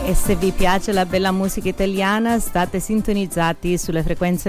E se vi piace la bella musica italiana, state sintonizzati sulle frequenze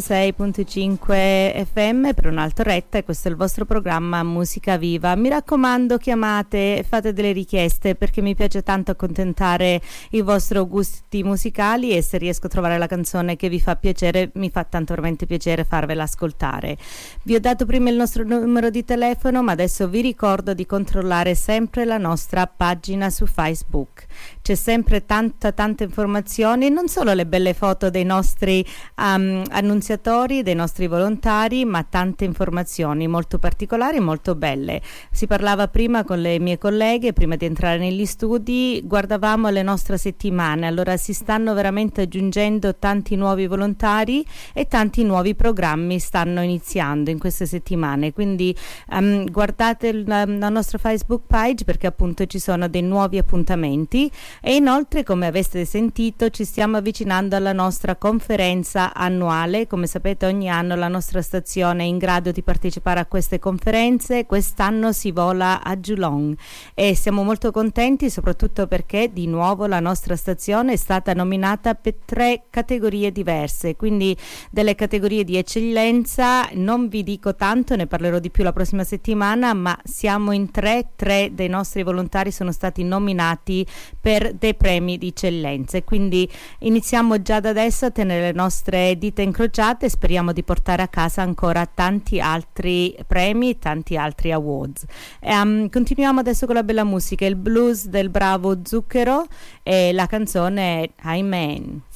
96.5 FM per un'altra retta e questo è il vostro programma Musica Viva. Mi raccomando, chiamate, fate delle richieste perché mi piace tanto accontentare i vostri gusti musicali e se riesco a trovare la canzone che vi fa piacere, mi fa tanto veramente piacere farvela ascoltare. Vi ho dato prima il nostro numero di telefono, ma adesso vi ricordo di controllare sempre la nostra pagina su Facebook. C'è sempre tante informazioni, non solo le belle foto dei nostri annunziatori, dei nostri volontari, ma tante informazioni molto particolari e molto belle. Si parlava prima con le mie colleghe, prima di entrare negli studi, guardavamo le nostre settimane, allora si stanno veramente aggiungendo tanti nuovi volontari e tanti nuovi programmi stanno iniziando in queste settimane, quindi guardate la nostra Facebook page perché appunto ci sono dei nuovi appuntamenti e inoltre, come avete sentito, ci stiamo avvicinando alla nostra conferenza annuale. Come sapete, ogni anno la nostra stazione è in grado di partecipare a queste conferenze. Quest'anno si vola a Geelong e siamo molto contenti, soprattutto perché di nuovo la nostra stazione è stata nominata per 3 categorie diverse, quindi delle categorie di eccellenza. Non vi dico tanto, ne parlerò di più la prossima settimana, ma siamo in 3 dei nostri volontari sono stati nominati per dei premi di eccellenza e quindi iniziamo già da adesso a tenere le nostre dita incrociate e speriamo di portare a casa ancora tanti altri premi, tanti altri awards. Continuiamo adesso con la bella musica, il blues del bravo Zucchero e la canzone è Amen.